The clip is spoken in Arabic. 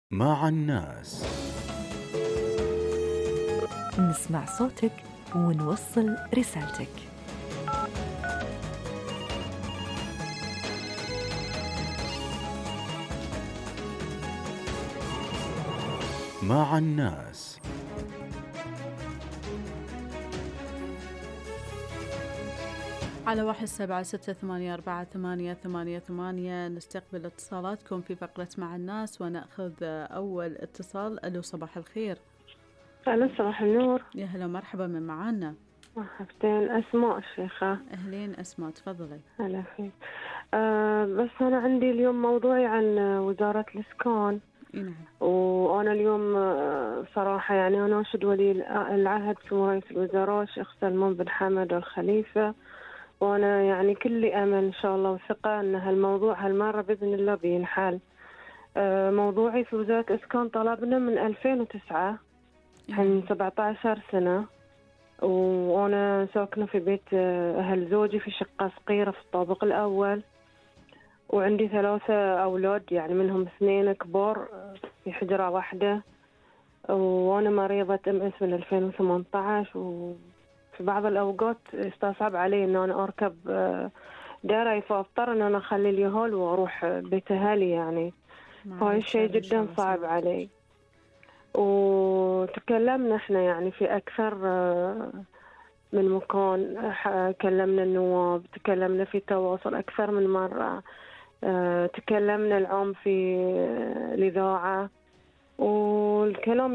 مع الناس. نسمع صوتك ونوصل رسالتك. مع الناس. على 17684888 نستقبل اتصالاتكم في فقرة مع الناس ونأخذ أول اتصال. ألو، صباح الخير. أهلا، صباح النور. يا هلا، مرحبا، من معانا؟ مرحبتين، أسماء الشيخة. أهلين أسماء، تفضلي. هلا فيك. بس أنا عندي اليوم موضوعي عن وزارة الإسكان. نعم. وأنا اليوم صراحة يعني أنا أناشد ولي العهد سمو رئيس الوزراء الشيخ سلمان بن حمد الخليفة، وأنا يعني كل أمل إن شاء الله وثقة أن هالموضوع هالمرة بإذن الله بينحل. موضوعي في وزارة الإسكان طلبنا من 2009، من 17 سنة، وأنا ساكنة في بيت أهل زوجي في شقة صغيرة في الطابق الأول، وعندي 3 أولاد يعني منهم 2 كبار في حجرة واحدة، وأنا مريضة MS من 2018، وفي بعض الأوقات استصعب علي أن أنا أركب داري، فأضطر أن أنا أخلي اليهال وأروح بيت أهلي يعني، فهذا الشيء جدا صعب علي. وتكلمنا احنا يعني في أكثر من مكان، كلمنا النواب، تكلمنا في تواصل أكثر من مرة، تكلمنا اليوم في الإذاعة، والكلام